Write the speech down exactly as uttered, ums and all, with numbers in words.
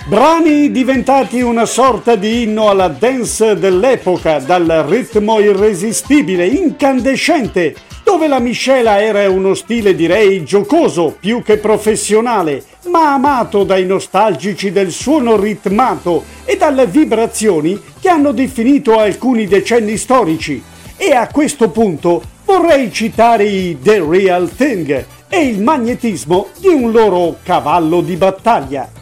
Brani diventati una sorta di inno alla dance dell'epoca, dal ritmo irresistibile, incandescente, dove la miscela era uno stile direi giocoso più che professionale, ma amato dai nostalgici del suono ritmato e dalle vibrazioni che hanno definito alcuni decenni storici. E a questo punto vorrei citare i The Real Thing e il magnetismo di un loro cavallo di battaglia.